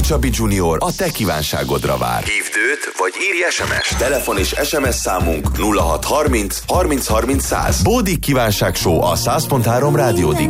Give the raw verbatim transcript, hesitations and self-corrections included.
Csabi Junior a te kívánságodra vár. Hívd őt, vagy írj es em es. Telefon és es em es számunk nulla hat harminc harminc harminc száz. Bódik kívánság show a száz pont három rádió